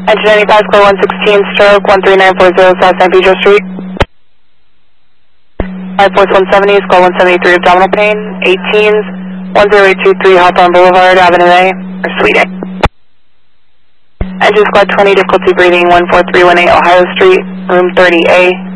Engine 95, square 116, stroke 13940 South San Pedro Street. 54170, square 173, abdominal pain, 18s, 10823 Hawthorne Boulevard, Avenue A, or Suite A. Engine squad 20, difficulty breathing, 14318 Ohio Street, room 30A.